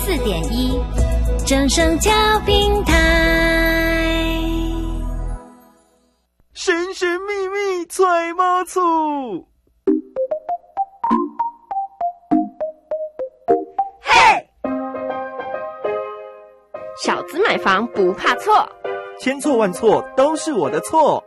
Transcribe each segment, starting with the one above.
104.1正声调频台。 神神秘秘揣猫醋， 嘿，小子买房不怕错， 千错万错都是我的错。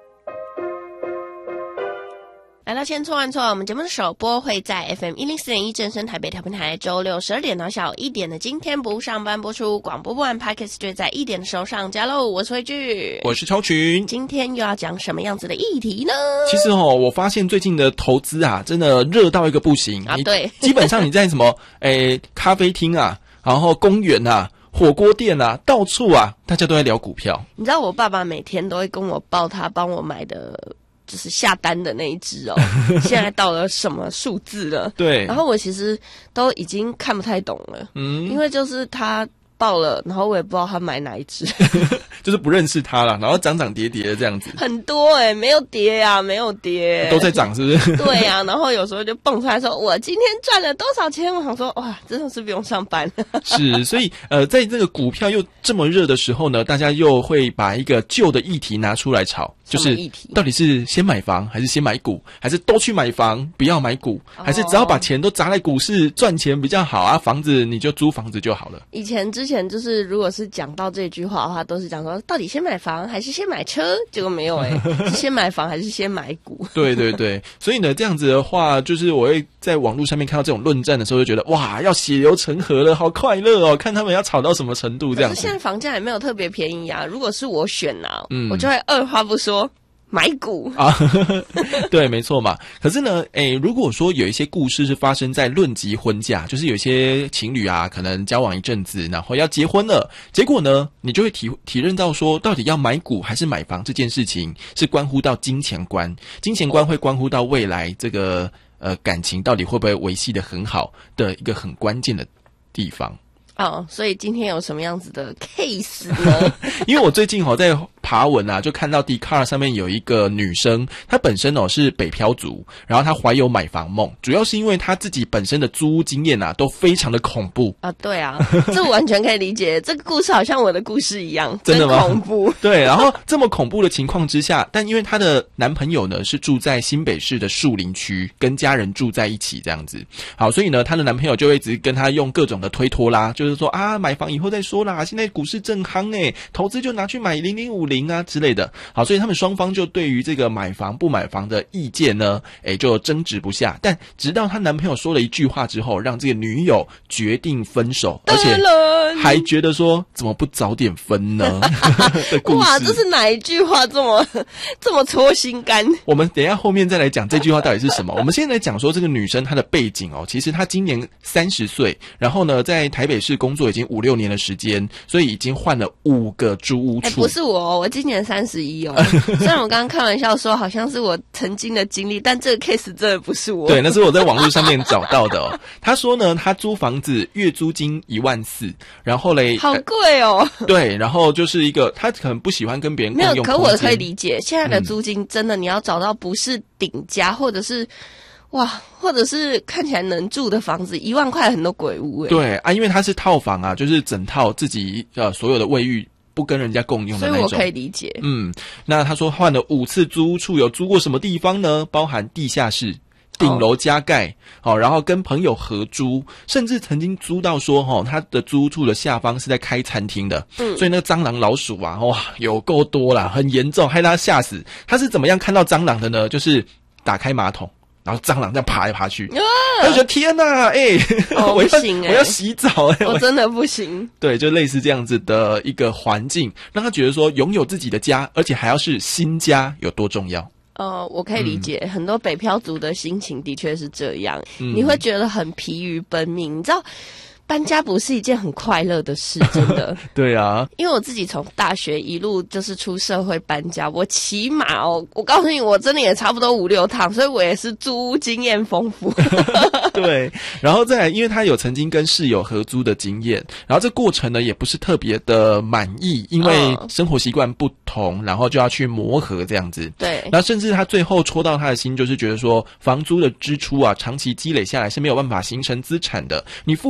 来到千错万错，我们节目的首播会在 FM 104.1正声台北调频台，周六12点到下午1点的今天不上班播出，广播不完 Podcast 就在1点的时候上架喽。我是慧聚， 我是超群， 今天又要讲什么样子的议题呢？ 其实我发现最近的投资啊，真的热到一个不行啊！对， 基本上你在什么咖啡厅啊，然后公园啊，火锅店啊，到处啊，大家都在聊股票。 你知道我爸爸每天都会跟我报他帮我买的，就是下单的那一只哦，现在到了什么数字了？对，然后我其实都已经看不太懂了，因为就是他报了，然后我也不知道他买哪一只， 就是不认识他了，然后涨涨跌跌的这样子， 很多没有跌呀，没有跌， 都在涨，是不是？ 对呀，然后有时候就蹦出来说我今天赚了多少钱，我想说哇，真的是不用上班。 是，所以在这个股票又这么热的时候呢，大家又会把一个旧的议题拿出来炒。就是到底是先买房还是先买股，还是都去买房不要买股，还是只要把钱都砸在股市赚钱比较好啊？房子你就租房子就好了。 之前就是如果是讲到这句话的话，都是讲说到底先买房还是先买车，结果没有是先买房还是先买股。 对对对，所以呢这样子的话，就是我会在网络上面看到这种论战的时候，就觉得哇，要血流成河了，好快乐哦！看他们要吵到什么程度这样子。 可是现在房价也没有特别便宜啊，如果是我选啊，我就会二话不说买股啊， 对，没错嘛。可是呢，如果说有一些故事是发生在论及婚嫁，就是有些情侣啊，可能交往一阵子，然后要结婚了，结果呢，你就会体认到说，到底要买股还是买房这件事情，是关乎到金钱观，金钱观会关乎到未来这个感情到底会不会维系得很好的一个很关键的地方。 所以今天有什么样子的 case 呢？ 因为我最近在爬文啊，就看到 Dcard 上面有一个女生，她本身是北漂族，然后她怀有买房梦，主要是因为她自己本身的租屋经验啊，都非常的恐怖啊。对啊，这我完全可以理解，这个故事好像我的故事一样， 真的吗？ 恐怖。 对，然后这么恐怖的情况之下，但因为她的男朋友呢是住在新北市的树林区，跟家人住在一起这样子。好，所以呢，她的男朋友就会一直跟她用各种的推脱啦，就是说啊，买房以后再说啦，现在股市正夯投资就拿去买0050啊之类的。好，所以他们双方就对于这个买房不买房的意见呢，就争执不下。但直到她男朋友说了一句话之后，让这个女友决定分手，而且还觉得说怎么不早点分呢？的故事。 哇，这是哪一句话这么戳心肝？ 我们等一下后面再来讲这句话到底是什么。我们现在来讲说这个女生她的背景其实她今年30岁，然后呢在台北市工作已经5-6年的时间，所以已经换了5个租屋处。 不是我今年31虽然我刚刚开玩笑说好像是我曾经的经历，但这个 case 真的不是我。 对，那是我在网络上面找到的他说呢，他租房子月租金14000，然后嘞， 好贵哦。 对，然后就是一个他可能不喜欢跟别人共用空间。 没有，可我可以理解，现在的租金真的你要找到不是顶家，或者是看起来能住的房子，1万块很多鬼屋对啊，因为它是套房啊，就是整套自己所有的卫浴不跟人家共用的那种， 所以我可以理解。 那他说换了5次租屋处，有租过什么地方呢？包含地下室、顶楼加盖，然后跟朋友合租，甚至曾经租到说他的租屋处的下方是在开餐厅的，所以那个蟑螂老鼠啊，哇，有够多啦，很严重，害他吓死。他是怎么样看到蟑螂的呢？就是打开马桶，然后蟑螂这样爬来爬去，他就觉得天哪， 不行我要洗澡我真的不行。 对，就类似这样子的一个环境，让他觉得说拥有自己的家，而且还要是新家有多重要。 我可以理解，很多北漂族的心情的确是这样，你会觉得很疲于奔命，你知道搬家不是一件很快乐的事，真的。 对啊， 因为我自己从大学一路就是出社会搬家，我起码我告诉你，我真的也差不多5-6趟，所以我也是租屋经验丰富。 对，然后再来，因为他有曾经跟室友合租的经验，然后这过程呢也不是特别的满意，因为生活习惯不同，然后就要去磨合这样子。 对， 然后甚至他最后戳到他的心，就是觉得说房租的支出啊，长期积累下来是没有办法形成资产的。你付出了这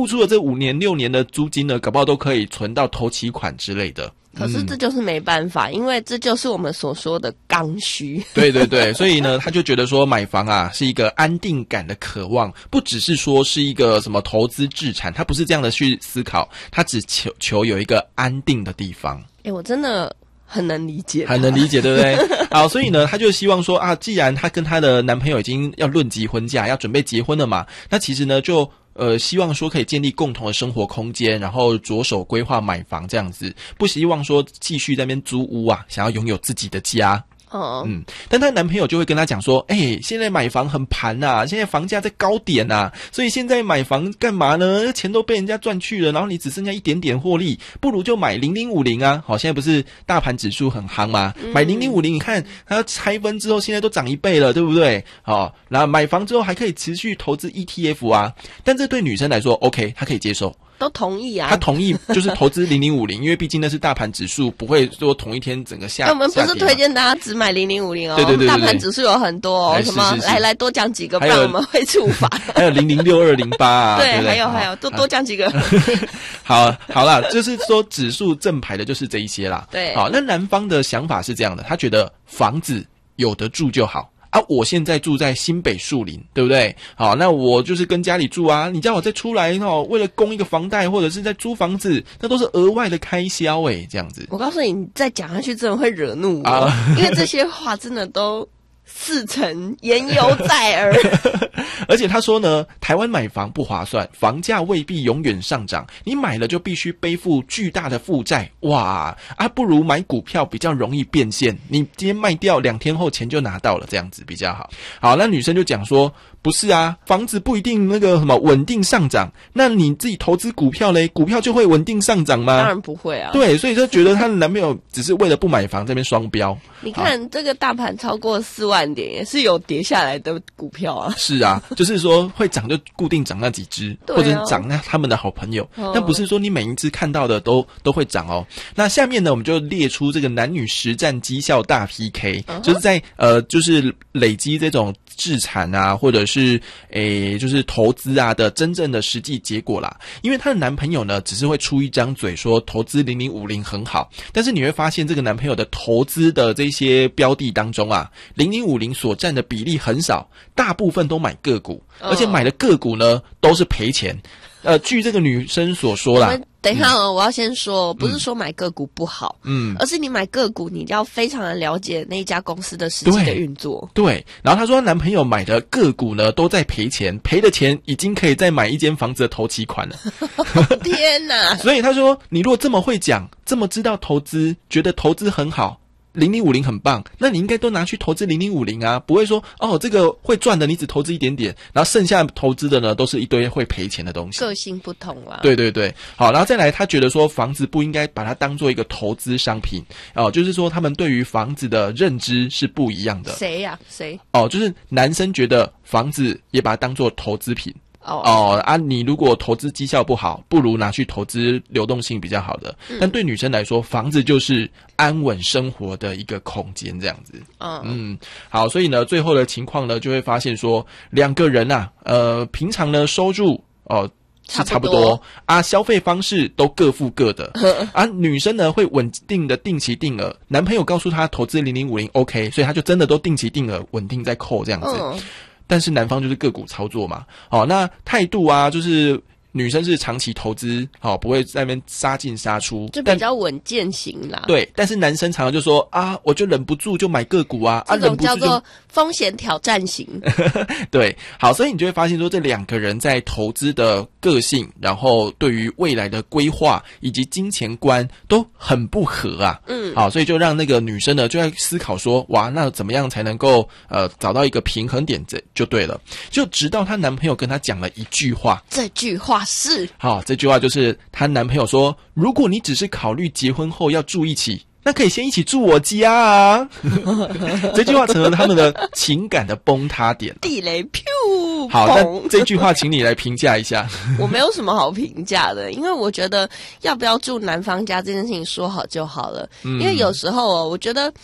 5年6年的租金呢，搞不好都可以存到头期款之类的。 可是这就是没办法，因为这就是我们所说的刚需。 对对对，所以呢，他就觉得说买房啊是一个安定感的渴望，不只是说是一个什么投资置产，他不是这样的去思考，他只求有一个安定的地方。 我真的很能理解， 很能理解，对不对？好，所以呢，他就希望说啊，既然他跟他的男朋友已经要论及婚嫁，要准备结婚了嘛，那其实呢，就希望说可以建立共同的生活空间，然后着手规划买房这样子，不希望说继续在那边租屋啊，想要拥有自己的家。但她男朋友就会跟她讲说，现在买房很盘啊，现在房价在高点啊，所以现在买房干嘛呢？钱都被人家赚去了，然后你只剩下一点点获利，不如就买0050啊。好，现在不是大盘指数很夯吗？买0050，你看它拆分之后，现在都涨1倍了，对不对？好，然后买房之后还可以持续投资 ETF 啊，但这对女生来说 OK， 她可以接受。 都同意啊， 他同意就是投资0050，因为毕竟那是大盘指数，不会说同一天整个下。 我们不是推荐大家只买0050哦， 对， 大盘指数有很多哦，什么来多讲几个，不然我们会触法。 还有006208啊， 对，还有多讲几个。 好啦，就是说指数正牌的就是这一些啦。 对， 好，那男方的想法是这样的，他觉得房子有得住就好。啊，我现在住在新北树林，对不对？好，那我就是跟家里住啊。你叫我再出来为了供一个房贷或者是在租房子，那都是额外的开销这样子。 我告诉你，你再讲下去真的会惹怒我，因为这些话真的都似曾言犹在耳。 而且他说呢，台湾买房不划算，房价未必永远上涨，你买了就必须背负巨大的负债，哇不如买股票比较容易变现，你今天卖掉2天后钱就拿到了，这样子比较好。好，那女生就讲说，不是啊，房子不一定那个什么稳定上涨，那你自己投资股票嘞，股票就会稳定上涨吗？ 当然不会啊。 对，所以就觉得她的男朋友只是为了不买房这边双标。 你看这个大盘超过4万点，也是有跌下来的股票啊。 是啊，就是说会涨就固定涨那几只，或者涨那他们的好朋友，但不是说你每一只看到的都会涨哦。那下面呢，我们就列出这个男女实战绩效大 PK，就是在就是累积这种置产啊，或者是就是投资啊的真正的实际结果啦。因为她的男朋友呢，只是会出一张嘴说投资0050很好，但是你会发现这个男朋友的投资的这些标的当中啊，0050所占的比例很少，大部分都买个股，而且买的个股呢都是赔钱。据这个女生所说啦， 等一下我要先说，不是说买个股不好，而是你买个股，你要非常的了解那一家公司的实际的运作。对， 然后她说，男朋友买的个股呢都在赔钱，赔的钱已经可以再买一间房子的头期款了。 天哪！ 所以她说，你如果这么会讲，这么知道投资，觉得投资很好，0050很棒，那你应该都拿去投资0050啊，不会说这个会赚的你只投资一点点，然后剩下投资的呢都是一堆会赔钱的东西。 个性不同啦。 对对对，好，然后再来，他觉得说房子不应该把它当做一个投资商品就是说他们对于房子的认知是不一样的。 谁呀？谁？ 就是男生觉得房子也把它当做投资品。你如果投资绩效不好，不如拿去投资流动性比较好的。但对女生来说，房子就是安稳生活的一个空间，这样子。好，所以呢，最后的情况呢，就会发现说，两个人平常呢收入是差不多消费方式都各付各的女生呢会稳定的定期定额，男朋友告诉她投资0050 OK， 所以她就真的都定期定额稳定在扣这样子。但是男方就是个股操作嘛，那态度就是女生是长期投资，不会在那边杀进杀出， 就比较稳健型啦。 对，但是男生常常就说我就忍不住就买个股这种叫做风险挑战型。 对，好，所以你就会发现说，这两个人在投资的个性，然后对于未来的规划以及金钱观都很不合啊。好，所以就让那个女生呢就在思考说，哇，那怎么样才能够找到一个平衡点，这就对了。就直到她男朋友跟她讲了一句话， 这句话是这句话就是她男朋友说，如果你只是考虑结婚后要住一起，那可以先一起住我家啊。这句话成了他们的情感的崩塌点。 地雷噗！ 好，那这句话请你来评价一下。 我没有什么好评价的，因为我觉得要不要住男方家这件事情说好就好了。因为有时候我觉得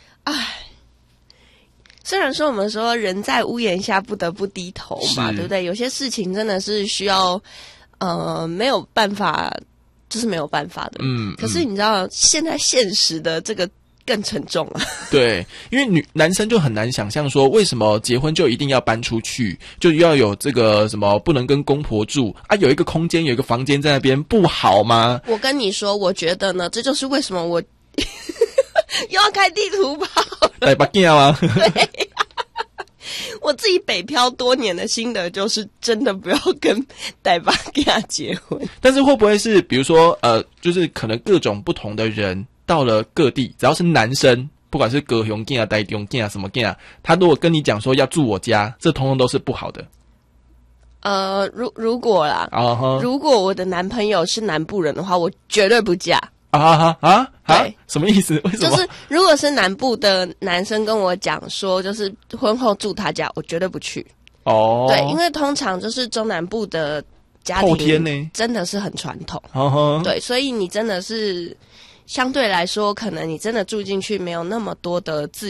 虽然说我们说人在屋檐下不得不低头嘛，对不对？有些事情真的是需要没有办法，就是没有办法的。可是你知道，现在现实的这个更沉重了。 对，因为男生就很难想象说，为什么结婚就一定要搬出去，就要有这个什么不能跟公婆住啊？有一个空间，有一个房间在那边，不好吗？ 我跟你说，我觉得呢，这就是为什么我又要开地图炮了。 来把劲啊！ 对。我自己北漂多年的心得就是，真的不要跟台巴囝结婚。 但是会不会是，比如说就是可能各种不同的人到了各地，只要是男生，不管是高雄囝啊、台中囝啊、什么囝啊，他如果跟你讲说要住我家，这通通都是不好的。 如果啦，如果我的男朋友是南部人的话，我绝对不嫁。 什么意思？为什么？ 就是如果是南部的男生跟我讲说，就是婚后住他家，我绝对不去。对，因为通常就是中南部的家庭真的是很传统。对，所以你真的是相对来说，可能你真的住进去没有那么多的自